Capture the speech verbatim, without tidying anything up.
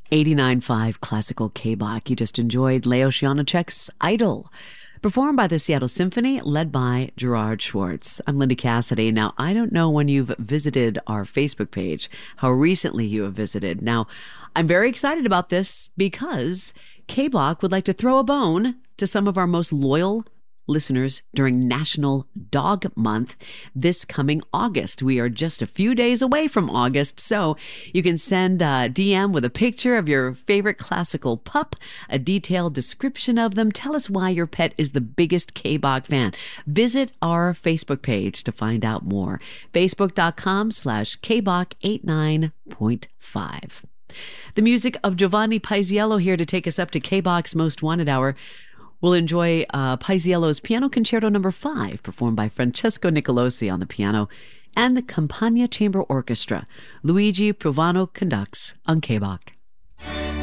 eighty-nine point five Classical K-Bach. You just enjoyed Leo Shianuchek's Idol, performed by the Seattle Symphony, led by Gerard Schwartz. I'm Linda Cassidy. Now, I don't know when you've visited our Facebook page, how recently you have visited. Now, I'm very excited about this because K-Bach would like to throw a bone to some of our most loyal listeners during National Dog Month this coming August. We are just a few days away from August, so you can send a D M with a picture of your favorite classical pup, a detailed description of them. Tell us why your pet is the biggest K-Bach fan. Visit our Facebook page to find out more. Facebook.com slash KBach eight nine point five. The music of Giovanni Paisiello here to take us up to K-Bach's Most Wanted Hour. We'll enjoy uh, Paisiello's Piano Concerto Number five, performed by Francesco Nicolosi on the piano, and the Campagna Chamber Orchestra. Luigi Provano conducts on K-Bach.